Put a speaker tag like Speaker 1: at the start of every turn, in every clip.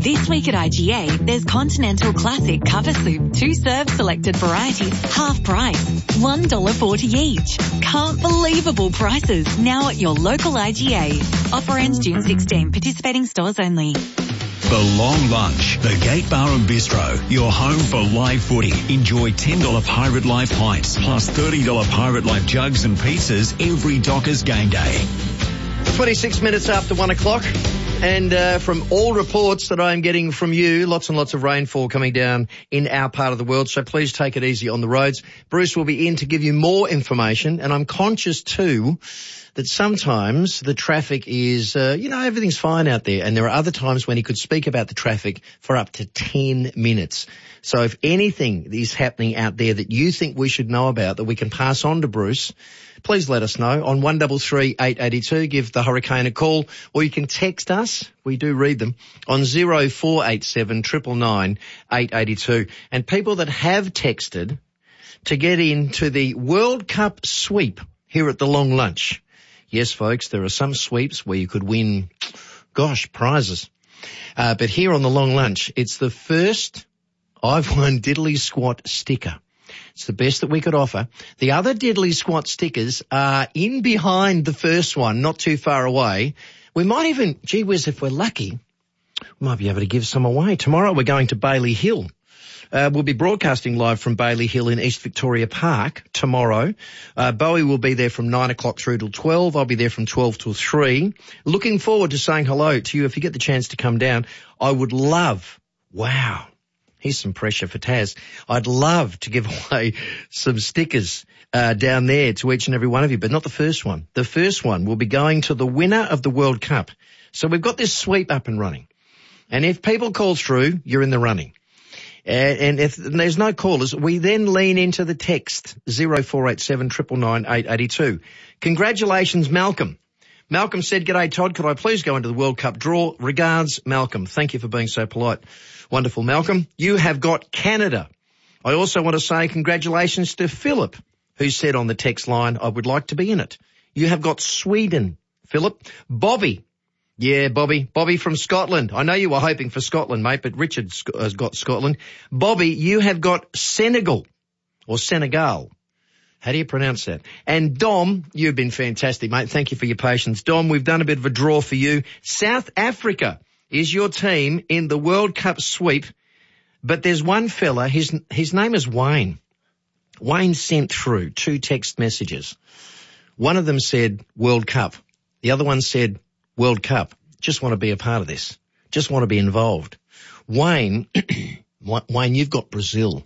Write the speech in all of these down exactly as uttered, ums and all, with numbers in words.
Speaker 1: This week at I G A, there's Continental Classic Cover Soup, two serve selected varieties, half price, one dollar forty each. Can't believable prices now at your local I G A. Offer ends June sixteenth, participating stores only.
Speaker 2: The Long Lunch, the Gate Bar and Bistro, your home for live footy. Enjoy ten dollar Pirate Life pints plus thirty dollar Pirate Life jugs and pizzas every Dockers game day.
Speaker 3: twenty-six minutes after one o'clock. And uh, from all reports that I'm getting from you, lots and lots of rainfall coming down in our part of the world, so please take it easy on the roads. Bruce will be in to give you more information, and I'm conscious too that sometimes the traffic is, uh, you know, everything's fine out there, and there are other times when he could speak about the traffic for up to ten minutes. So if anything is happening out there that you think we should know about that we can pass on to Bruce, please let us know on one three three, eight eight two. Give the Hurricane a call, or you can text us. We do read them on zero four eight seven, nine nine nine, eight eight two. And people that have texted to get into the World Cup sweep here at the Long Lunch. Yes, folks, there are some sweeps where you could win, gosh, prizes. Uh, but here on the Long Lunch, it's the first I've won Diddley Squat sticker. It's the best that we could offer. The other Diddley Squat stickers are in behind the first one, not too far away. We might even, gee whiz, if we're lucky, we might be able to give some away. Tomorrow we're going to Bailey Hill. Uh, we'll be broadcasting live from Bailey Hill in East Victoria Park tomorrow. Uh, Bowie will be there from nine o'clock through till twelve. I'll be there from twelve till three. Looking forward to saying hello to you if you get the chance to come down. I would love, wow. Here's some pressure for Taz. I'd love to give away some stickers uh, down there to each and every one of you, but not the first one. The first one will be going to the winner of the World Cup. So we've got this sweep up and running. And if people call through, you're in the running. Uh, and if and there's no callers, we then lean into the text, zero four eight seven, nine nine nine, eight eight two. Congratulations, Malcolm. Malcolm said, "G'day, Todd. Could I please go into the World Cup draw? Regards, Malcolm." Thank you for being so polite. Wonderful, Malcolm. You have got Canada. I also want to say congratulations to Philip, who said on the text line, "I would like to be in it." You have got Sweden, Philip. Bobby. Yeah, Bobby. Bobby from Scotland. I know you were hoping for Scotland, mate, but Richard has got Scotland. Bobby, you have got Senegal or Senegal. How do you pronounce that? And Dom, you've been fantastic, mate. Thank you for your patience. Dom, we've done a bit of a draw for you. South Africa is your team in the World Cup sweep, but there's one fella, his, his name is Wayne. Wayne sent through two text messages. One of them said World Cup. The other one said World Cup. Just want to be a part of this. Just want to be involved. Wayne, Wayne, you've got Brazil.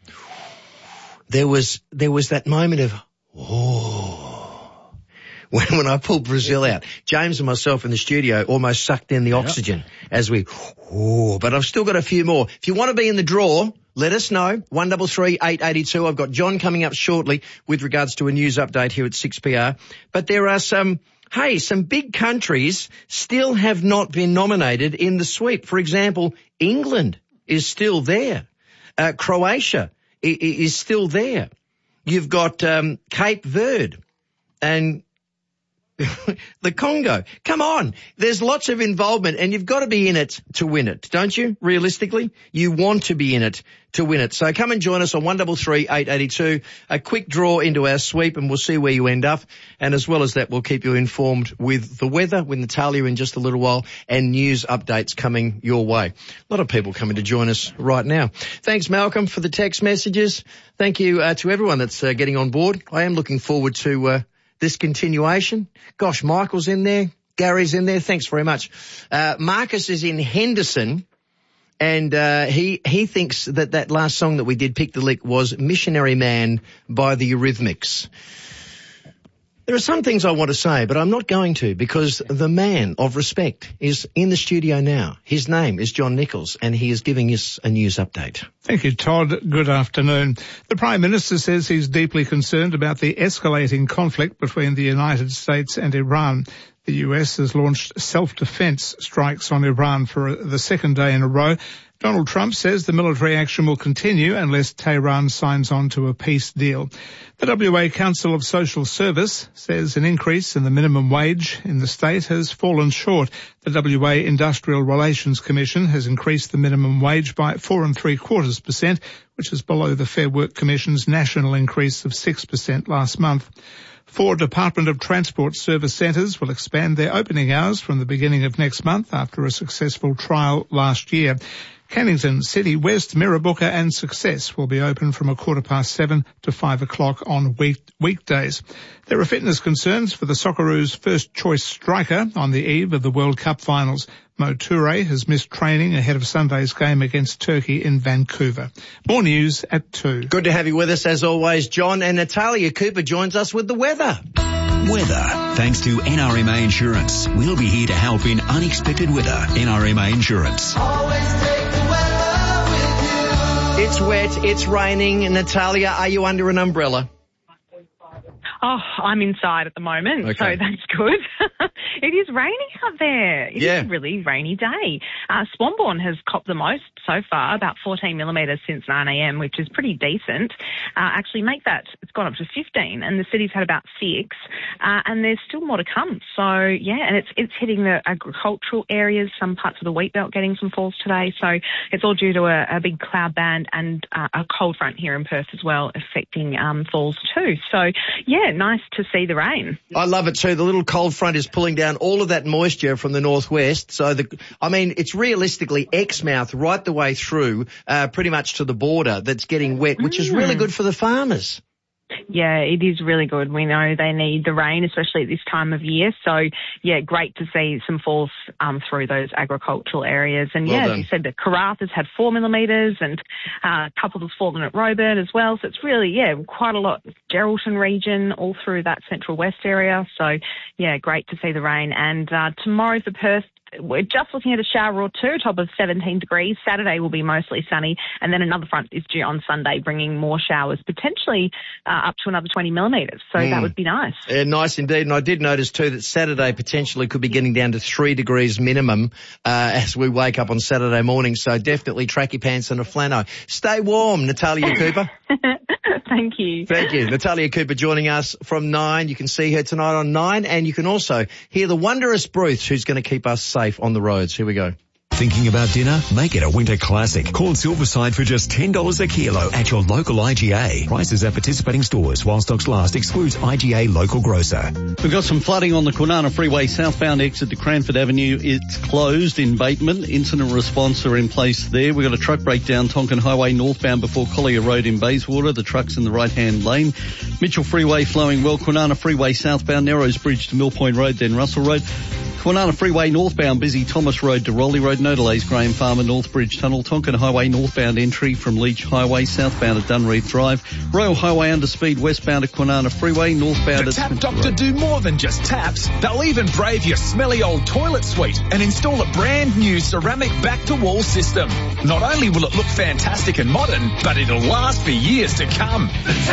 Speaker 3: There was, there was that moment of, oh, when, when I pulled Brazil out. James and myself in the studio almost sucked in the oxygen yep. as we, oh, but I've still got a few more. If you want to be in the draw, let us know. one three three, eight eight two. I've got John coming up shortly with regards to a news update here at six P R. But there are some, hey, some big countries still have not been nominated in the sweep. For example, England is still there. Uh, Croatia i- is still there. You've got um, Cape Verde and the Congo. Come on. There's lots of involvement and you've got to be in it to win it, don't you? Realistically, you want to be in it to win it. So come and join us on one three three, eight eight two. A quick draw into our sweep and we'll see where you end up. And as well as that, we'll keep you informed with the weather, with Natalia in just a little while, and news updates coming your way. A lot of people coming to join us right now. Thanks, Malcolm, for the text messages. Thank you uh, to everyone that's uh, getting on board. I am looking forward to uh, this continuation. Gosh, Michael's in there. Gary's in there. Thanks very much. Uh, Marcus is in Henderson. And uh, he he thinks that that last song that we did, Pick the Lick, was Missionary Man by the Eurythmics. There are some things I want to say, but I'm not going to because the man of respect is in the studio now. His name is John Nichols, and he is giving us a news update.
Speaker 4: Thank you, Todd. Good afternoon. The Prime Minister says he's deeply concerned about the escalating conflict between the United States and Iran. The U S has launched self-defense strikes on Iran for the second day in a row. Donald Trump says the military action will continue unless Tehran signs on to a peace deal. The W A Council of Social Service says an increase in the minimum wage in the state has fallen short. The W A Industrial Relations Commission has increased the minimum wage by four and three quarters percent, which is below the Fair Work Commission's national increase of six percent last month. Four Department of Transport service centres will expand their opening hours from the beginning of next month after a successful trial last year. Cannington, City West, Mirrabooka and Success will be open from a quarter past seven to five o'clock on week, weekdays. There are fitness concerns for the Socceroos' first choice striker on the eve of the World Cup finals. Mo Toure has missed training ahead of Sunday's game against Turkey in Vancouver. More news at two.
Speaker 3: Good to have you with us as always, John, and Natalia Cooper joins us with the weather.
Speaker 2: Weather, thanks to N R M A Insurance. We'll be here to help in unexpected weather. N R M A Insurance.
Speaker 5: Always take the weather with you.
Speaker 3: It's wet, it's raining. Natalia, are you under an umbrella?
Speaker 6: Oh, I'm inside at the moment,
Speaker 3: Okay.
Speaker 6: so that's good. It is raining out there. It
Speaker 3: Yeah.
Speaker 6: is a really rainy day. Uh, Swanbourne has copped the most so far, about fourteen millimetres since nine a.m., which is pretty decent. Uh, actually, make that, it's gone up to fifteen, and the city's had about six, uh, and there's still more to come. So, yeah, and it's it's hitting the agricultural areas, some parts of the wheat belt getting some falls today. So it's all due to a, a big cloud band and uh, a cold front here in Perth as well, affecting um, falls too. So, yeah, nice to see the rain.
Speaker 3: I love it too. The little cold front is pulling down all of that moisture from the northwest. So, the, I mean, it's realistically Exmouth right the way through, uh, pretty much to the border that's getting wet, which is really good for the farmers.
Speaker 6: Yeah, it is really good. We know they need the rain, especially at this time of year. So, yeah, great to see some falls um, through those agricultural areas. And,
Speaker 3: Well
Speaker 6: yeah,
Speaker 3: done.
Speaker 6: as you said, the Karratha has had four millimetres and uh, a couple has fallen at Roburn as well. So it's really, yeah, quite a lot. Geraldton region, all through that central west area. So, yeah, great to see the rain. And uh, tomorrow for Perth, we're just looking at a shower or two, top of seventeen degrees. Saturday will be mostly sunny, and then another front is due on Sunday, bringing more showers, potentially uh, up to another twenty millimetres. So
Speaker 3: Mm.
Speaker 6: that would be nice.
Speaker 3: Yeah, nice indeed. And I did notice too that Saturday potentially could be getting down to three degrees minimum uh, as we wake up on Saturday morning. So definitely tracky pants and a flannel. Stay warm, Natalia Cooper.
Speaker 6: Thank you.
Speaker 3: Thank you. Natalia Cooper joining us from nine. You can see her tonight on nine, and you can also hear the wondrous Bruce, who's going to keep us safe on the roads. Here we go.
Speaker 2: Thinking about dinner? Make it a winter classic. Call Silverside for just ten dollars a kilo at your local I G A. Prices at participating stores while stocks last. Excludes I G A local grocer.
Speaker 7: We've got some flooding on the Kwinana Freeway southbound exit to Cranford Avenue. It's closed in Bateman. Incident response are in place there. We've got a truck breakdown Tonkin Highway northbound before Collier Road in Bayswater. The truck's in the right-hand lane. Mitchell Freeway flowing well. Kwinana Freeway southbound Narrows Bridge to Mill Point Road, then Russell Road. Kwinana Freeway northbound busy Thomas Road to Rowley Road. No delays Graham Farmer Northbridge Tunnel. Tonkin Highway northbound entry from Leach Highway southbound at Dunreath Drive. Royal Highway under speed westbound at Kwinana Freeway northbound
Speaker 8: The
Speaker 7: at
Speaker 8: Tap
Speaker 7: Smith
Speaker 8: Doctor
Speaker 7: Road.
Speaker 8: do more than just taps. They'll even brave your smelly old toilet suite and install a brand new ceramic back-to-wall system. Not only will it look fantastic and modern, but it'll last for years to come.